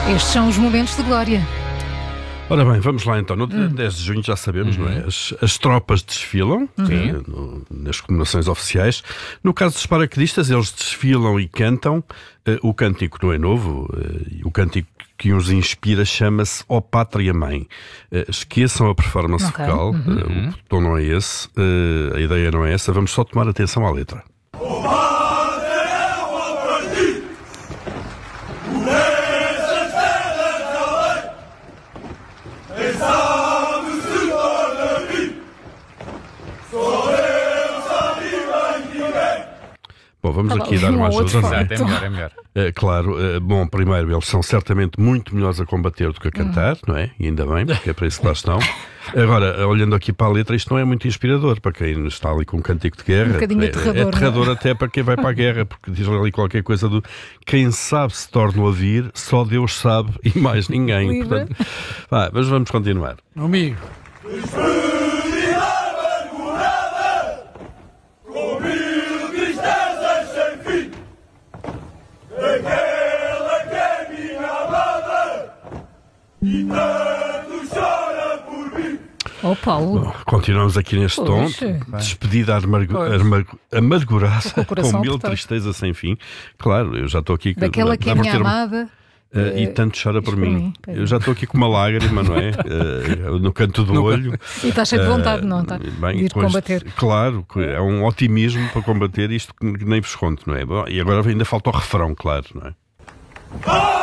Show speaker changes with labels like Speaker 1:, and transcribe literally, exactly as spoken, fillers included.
Speaker 1: Estes são os momentos de glória.
Speaker 2: Ora bem, vamos lá então. No dia
Speaker 1: Hum.
Speaker 2: dez de junho já sabemos, uhum. não é? As, as tropas desfilam eh, no, nas comemorações oficiais. No caso dos paraquedistas, eles desfilam e cantam. Eh, o cântico não é novo. Eh, o cântico que os inspira chama-se Ó Pátria Mãe. Eh, esqueçam a performance
Speaker 1: Ok.
Speaker 2: vocal.
Speaker 1: Uhum.
Speaker 2: Eh, o tom não é esse. Eh, a ideia não é essa. Vamos só tomar atenção à letra. Bom, vamos
Speaker 1: Tá
Speaker 2: aqui
Speaker 1: bom,
Speaker 2: dar uma
Speaker 1: um outro
Speaker 2: ajuda. não é?
Speaker 1: facto.
Speaker 3: É melhor, é melhor.
Speaker 2: É, claro, é, bom, primeiro, eles são certamente muito melhores a combater do que a cantar, não é? E ainda bem, porque é para isso que lá estão. Agora, olhando aqui para a letra, isto não é muito inspirador para quem está ali com um cântico de guerra.
Speaker 1: Um bocadinho
Speaker 2: é,
Speaker 1: aterrador,
Speaker 2: é aterrador
Speaker 1: não é?
Speaker 2: até para quem vai para a guerra, porque diz ali qualquer coisa do quem sabe se torna a vir, só Deus sabe e mais ninguém.
Speaker 1: Livre.
Speaker 2: Portanto, vá, mas vamos continuar.
Speaker 3: Amigo.
Speaker 1: Oh, Paulo.
Speaker 2: Bom, continuamos aqui neste tom,
Speaker 1: Poxa.
Speaker 2: despedida amargu
Speaker 1: Pois.
Speaker 2: amargu amargurada,
Speaker 1: Com o coração
Speaker 2: com mil
Speaker 1: apertado.
Speaker 2: tristezas sem fim. Claro, eu já estou aqui...
Speaker 1: Daquela que é minha
Speaker 2: ter-me-
Speaker 1: amada.
Speaker 2: Uh, e tanto chora por mim.
Speaker 1: por mim,
Speaker 2: Eu já estou aqui com uma lágrima, não é? Uh, no canto do
Speaker 3: No
Speaker 2: olho.
Speaker 1: E está cheio de vontade,
Speaker 2: Uh,
Speaker 1: não está?
Speaker 2: bem,
Speaker 1: De ir
Speaker 2: com este-
Speaker 1: combater.
Speaker 2: claro, é um otimismo para combater isto que nem vos conto, não é? Bom, e agora ainda falta o refrão, claro, não é?